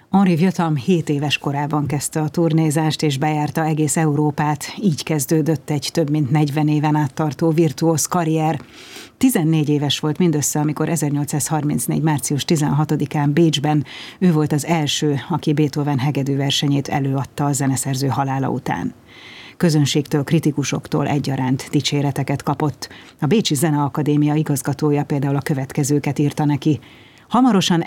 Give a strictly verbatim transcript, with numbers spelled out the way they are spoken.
Henri Vieuxtemps hét éves korában kezdte a turnézást, és bejárta egész Európát. Így kezdődött egy több mint negyven éven át tartó virtuóz karrier. tizennégy éves volt mindössze, amikor ezernyolcszázharmincnégy. március tizenhatodikán Bécsben ő volt az első, aki Beethoven hegedűversenyét előadta a zeneszerző halála után. Közönségtől, kritikusoktól egyaránt dicséreteket kapott. A Bécsi Zeneakadémia igazgatója például a következőket írta neki: hamarosan